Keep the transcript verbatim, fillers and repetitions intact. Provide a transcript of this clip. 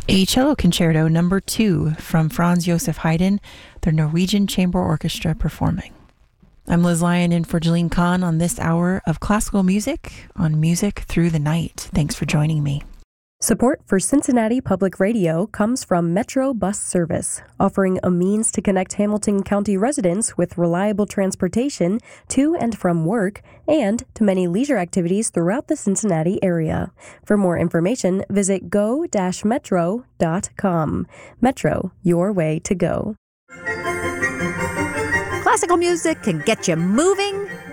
A cello concerto number two from Franz Josef Haydn, the Norwegian Chamber Orchestra performing. I'm Liz Lyon in for Jeline Kahn on this hour of classical music on Music Through the Night. Thanks for joining me. Support for Cincinnati Public Radio comes from Metro Bus Service, offering a means to connect Hamilton County residents with reliable transportation to and from work and to many leisure activities throughout the Cincinnati area. For more information, visit go dash metro dot com. Metro, your way to go. Classical music can get you moving